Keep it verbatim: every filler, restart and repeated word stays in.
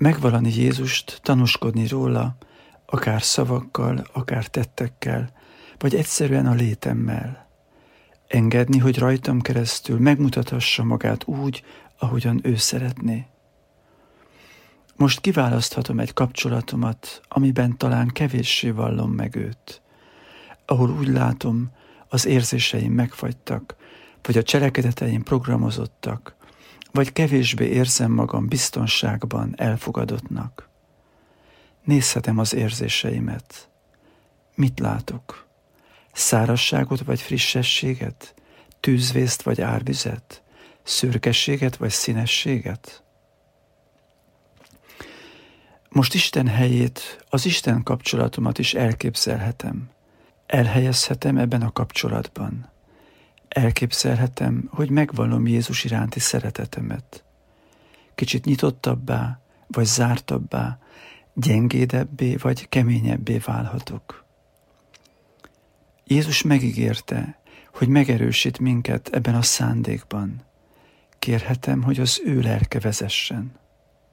Megvalani Jézust, tanúskodni róla, akár szavakkal, akár tettekkel, vagy egyszerűen a létemmel. Engedni, hogy rajtam keresztül megmutathassa magát úgy, ahogyan ő szeretné. Most kiválaszthatom egy kapcsolatomat, amiben talán kevéssé vallom meg őt, ahol úgy látom, az érzéseim megfagytak, vagy a cselekedeteim programozottak, vagy kevésbé érzem magam biztonságban elfogadottnak. Nézhetem az érzéseimet. Mit látok? Szárazságot vagy frissességet? Tűzvészt vagy árvizet? Szürkességet vagy színességet? Most Isten helyét, az Isten kapcsolatomat is elképzelhetem. Elhelyezhetem ebben a kapcsolatban. Elképzelhetem, hogy megvallom Jézus iránti szeretetemet. Kicsit nyitottabbá, vagy zártabbá, gyengédebbé, vagy keményebbé válhatok. Jézus megígérte, hogy megerősít minket ebben a szándékban. Kérhetem, hogy az ő lelke vezessen.